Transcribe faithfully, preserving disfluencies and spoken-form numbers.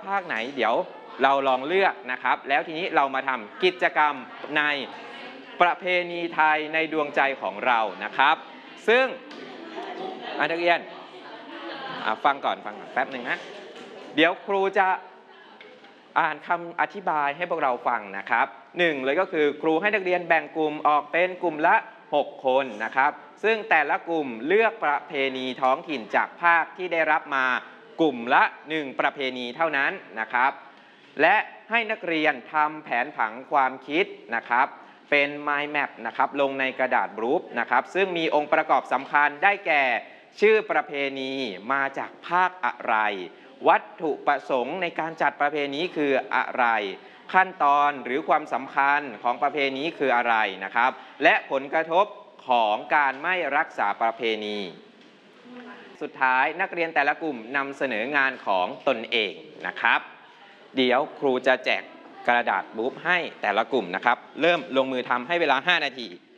ภาคไหนเดี๋ยวเราลองเลือกนะครับแล้วทีนี้เรามาทำกิจกรรมในประเพณีไทยในดวงใจของเรานะครับซึ่งนักเรียนฟังก่อนฟังก่อนแป๊บหนึ่งนะเดี๋ยวครูจะอ่านคำอธิบายให้พวกเราฟังนะครับหนึ่งเลยก็คือครูให้นักเรียนแบ่งกลุ่มออกเป็นกลุ่มละหกคนนะครับซึ่งแต่ละกลุ่มเลือกประเพณีท้องถิ่นจากภาคที่ได้รับมากลุ่มละหนึ่งประเพณีเท่านั้นนะครับและให้นักเรียนทำแผนผังความคิดนะครับเป็น mind map นะครับลงในกระดาษบลูปนะครับซึ่งมีองค์ประกอบสำคัญได้แก่ชื่อประเพณีมาจากภาคอะไรวัตถุประสงค์ในการจัดประเพณีคืออะไรขั้นตอนหรือความสำคัญของประเพณีคืออะไรนะครับและผลกระทบของการไม่รักษาประเพณีสุดท้ายนักเรียนแต่ละกลุ่มนำเสนองานของตนเองนะครับเดี๋ยวครูจะแจกกระดาษบลูปให้แต่ละกลุ่มนะครับเริ่มลงมือทำให้เวลาห้านาที